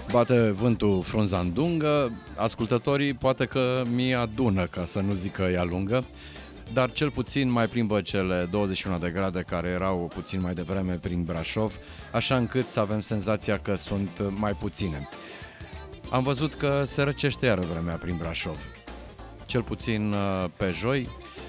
Bate vântul frunza în dungă, ascultătorii poate că mi adună, ca să nu zic că e lungă, dar cel puțin mai plimbă cele 21 de grade care erau puțin mai devreme prin Brașov, așa încât să avem senzația că sunt mai puține. Am văzut că se răcește iară vremea prin Brașov, cel puțin pe joi,